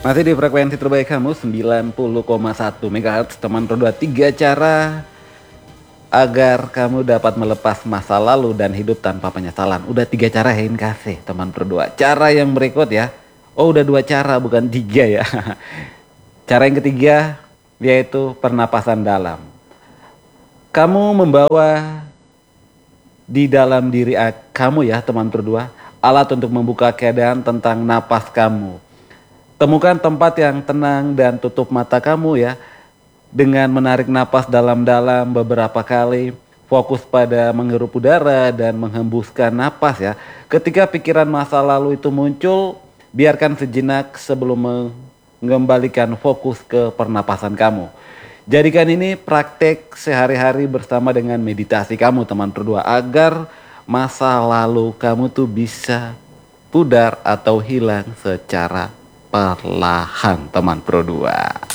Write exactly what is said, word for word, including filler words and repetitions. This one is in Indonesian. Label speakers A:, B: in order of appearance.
A: Masih di frekuensi terbaik kamu sembilan puluh koma satu megahertz teman Pro dua. Tiga cara agar kamu dapat melepas masa lalu dan hidup tanpa penyesalan. Udah tiga cara yang kasih teman Pro dua. Cara yang berikut ya. Oh udah dua cara bukan tiga ya. Cara yang ketiga yaitu pernapasan dalam. Kamu membawa di dalam diri kamu ya teman Pro dua alat untuk membuka keadaan tentang napas kamu. Temukan tempat yang tenang dan tutup mata kamu ya. Dengan menarik napas dalam-dalam beberapa kali. Fokus pada menghirup udara dan menghembuskan napas ya. Ketika pikiran masa lalu itu muncul, biarkan sejenak sebelum mengembalikan fokus ke pernapasan kamu. Jadikan ini praktek sehari-hari bersama dengan meditasi kamu teman Pro dua. Agar masa lalu kamu tuh bisa pudar atau hilang secara perlahan teman Pro dua.